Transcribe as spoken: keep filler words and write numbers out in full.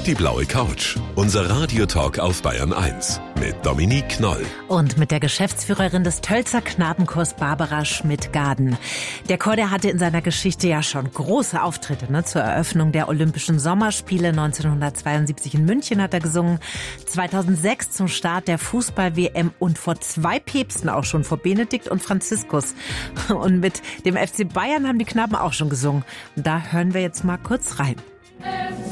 Die blaue Couch. Unser Radiotalk auf Bayern eins mit Dominique Knoll. Und mit der Geschäftsführerin des Tölzer Knabenchors Barbara Schmidt-Gaden. Der Chor, der hatte in seiner Geschichte ja schon große Auftritte. Ne? Zur Eröffnung der Olympischen Sommerspiele neunzehnhundertzweiundsiebzig in München hat er gesungen. zweitausendsechs zum Start der Fußball-W M und vor zwei Päpsten auch schon, vor Benedikt und Franziskus. Und mit dem F C Bayern haben die Knaben auch schon gesungen. Und da hören wir jetzt mal kurz rein.